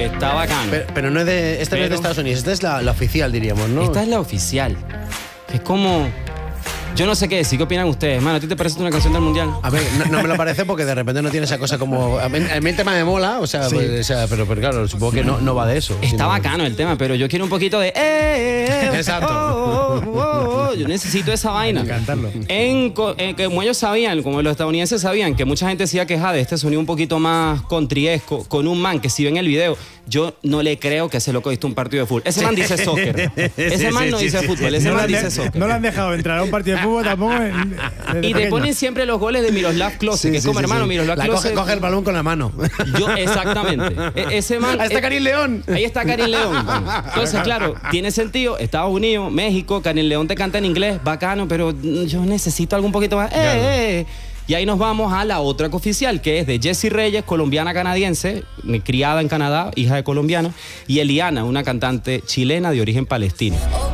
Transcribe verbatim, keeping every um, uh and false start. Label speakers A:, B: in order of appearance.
A: que está bacano.
B: Pero, pero no es de, esta
A: Pero,
B: no es de Estados Unidos, esta es la, la oficial, diríamos, ¿no?
A: Esta es la oficial. Es como... Yo no sé qué decir, ¿qué opinan ustedes? Mano, ¿a ti te parece una canción del Mundial?
B: A ver, no, no me lo parece porque de repente no tiene esa cosa como... A mí, a mí el tema me mola, o sea,
A: Sí.
B: pues, o sea pero, pero claro, supongo que no, no va de eso.
A: Está
B: sino-
A: bacano el tema, pero yo quiero un poquito de... Eh, eh, eh,
B: Exacto.
A: oh, oh, oh, oh. Yo necesito esa vaina.
C: Cantarlo.
A: En, co- en- como ellos sabían, como los estadounidenses sabían, que mucha gente se iba a quejar de este sonido un poquito más contriesco, con un man que si ven el video, yo no le creo que ese loco viste un partido de fútbol. Ese man dice soccer. Ese
B: Sí,
A: man
B: sí,
A: no
B: sí,
A: dice
B: sí,
A: fútbol,
B: sí.
A: ese
C: No,
A: man
C: le han
A: dice
C: de-
A: soccer.
C: no le han dejado entrar a un partido de fútbol tampoco. en- desde
A: Y te
C: pequeño.
A: ponen siempre los goles de Miroslav Klose,
B: Sí,
A: que es
B: sí,
A: como
B: sí,
A: hermano
B: sí.
A: Miroslav
B: La
A: Klose.
B: coge, coge el balón con la mano.
A: Yo, exactamente. E- ese man.
B: Ahí está
A: eh,
B: Karim León.
A: Ahí está Karim León. Entonces, claro, tiene sentido. Estados Unidos, México, Karim León te canta en inglés, bacano, pero yo necesito algo un poquito más. Eh, eh. Y ahí nos vamos a la otra oficial, que es de Jessie Reyes, colombiana canadiense, criada en Canadá, hija de colombiano, y Eliana, una cantante chilena de origen palestino.